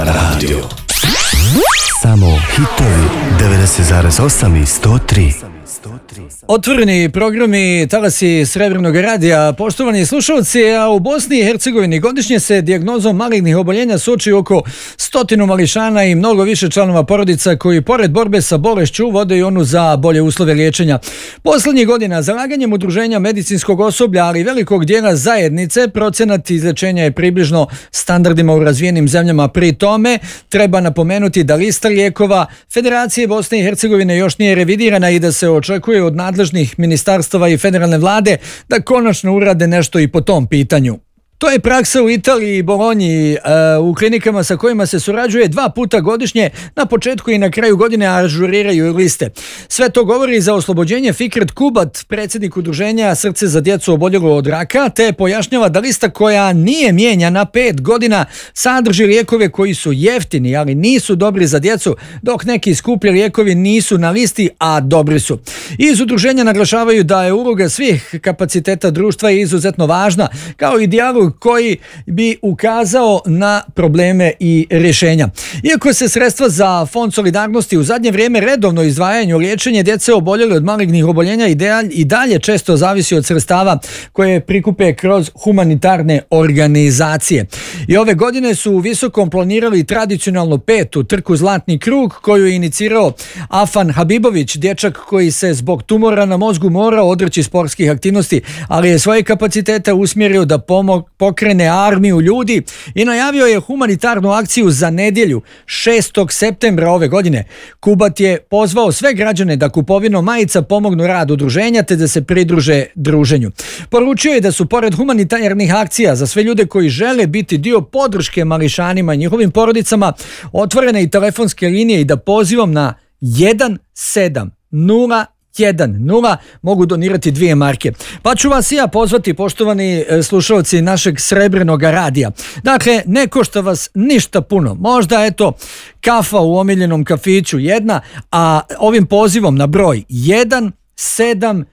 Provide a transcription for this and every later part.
Radio. Samo hitovi 90,8 i 103. Otvoreni programi talasi Srebrnog radija. Poštovani slušalci, a u Bosni i Hercegovini godišnje se dijagnozom malignih oboljenja suoči oko 100 mališana i mnogo više članova porodica koji pored borbe sa bolešću vode i onu za bolje uslove liječenja. Poslednjih godina zalaganjem udruženja medicinskog osoblja, ali i velikog dijela zajednice, procenat izlečenja je približno standardima u razvijenim zemljama. Pri tome treba napomenuti da lista lijekova Federacije Bosne i Hercegovine još nije revidirana i da se očekuje od nadležnih ministarstava i federalne vlade da konačno urade nešto i po tom pitanju. To je praksa u Italiji i Bolonji, u klinikama sa kojima se surađuje 2 puta godišnje, na početku i na kraju godine ažuriraju liste. Sve to govori za oslobođenje Fikret Kubat, predsjednik udruženja Srce za djecu oboljelu od raka, te pojašnjava da lista koja nije mijenjana 5 godina sadrži lijekove koji su jeftini, ali nisu dobri za djecu, dok neki skuplji lijekovi nisu na listi, a dobri su. Iz udruženja naglašavaju da je uloga svih kapaciteta društva izuzetno važna, kao i dijalog koji bi ukazao na probleme i rješenja. Iako se sredstva za Fond solidarnosti u zadnje vrijeme redovno izdvajaju liječenje djece oboljele od malignih oboljenja i dalje često zavisi od sredstava koje prikupe kroz humanitarne organizacije. I ove godine su u Visokom planirali tradicionalnu 5. trku Zlatni krug koju je inicirao Afan Habibović, dječak koji se zbog tumora na mozgu morao odreći sportskih aktivnosti, ali je svoje kapacitete usmjerio da pokrene armiju ljudi i najavio je humanitarnu akciju za nedjelju 6. septembra ove godine. Kubat je pozvao sve građane da kupovinom majica pomognu rad udruženja te da se pridruže druženju. Poručio je da su pored humanitarnih akcija za sve ljude koji žele biti dio podrške mališanima i njihovim porodicama otvorene i telefonske linije i da pozivom na 1701 mogu donirati 2 marke. Pa ću vas i ja pozvati, poštovani slušalci našeg Srebrnog radija. Dakle, ne košta vas ništa puno. Možda kafa u omiljenom kafiću jedna, a ovim pozivom na broj 1701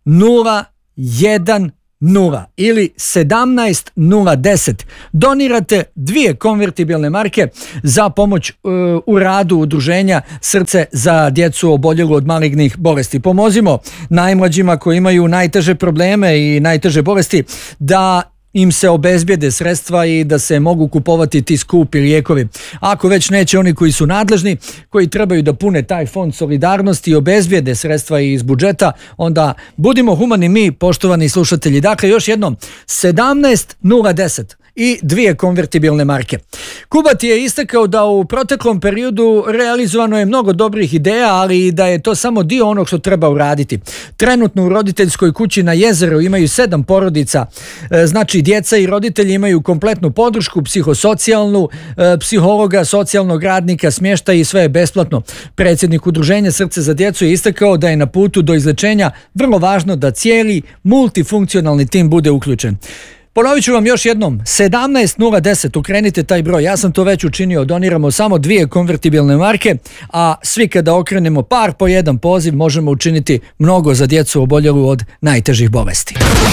ili 17010 donirate 2 konvertibilne marke za pomoć u radu udruženja Srce za djecu oboljelu od malignih bolesti. Pomozimo najmlađima koji imaju najteže probleme i najteže bolesti da im se obezbijede sredstva i da se mogu kupovati ti skupi lijekovi. Ako već neće oni koji su nadležni, koji trebaju da pune taj fond solidarnosti i obezbijede sredstva iz budžeta, onda budimo humani mi, poštovani slušatelji. Dakle, još jednom, 17010 i 2 konvertibilne marke. Kubat je istakao da u proteklom periodu realizovano je mnogo dobrih ideja, ali i da je to samo dio onog što treba uraditi. Trenutno u roditeljskoj kući na Jezeru imaju 7 porodica, znači djeca i roditelji imaju kompletnu podršku, psihosocijalnu, psihologa, socijalnog radnika, smještaj i sve je besplatno. Predsjednik udruženja Srce za djecu je istakao da je na putu do izlečenja vrlo važno da cijeli multifunkcionalni tim bude uključen. Ponovit ću vam još jednom, 17010, ukrenite taj broj, ja sam to već učinio, doniramo samo 2 konvertibilne marke, a svi kada okrenemo par po jedan poziv možemo učiniti mnogo za djecu oboljelu od najtežih bolesti.